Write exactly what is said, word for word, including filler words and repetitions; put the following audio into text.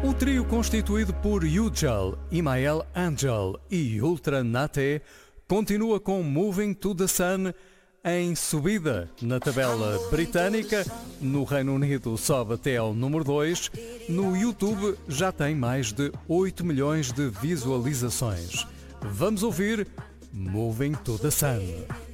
O trio constituído por Ujal, Imael Angel e Ultra Nate continua com Moving to the Sun em subida na tabela britânica. No Reino Unido sobe até ao número dois. No YouTube já tem mais de oito milhões de visualizações. Vamos ouvir Moving to the Sun.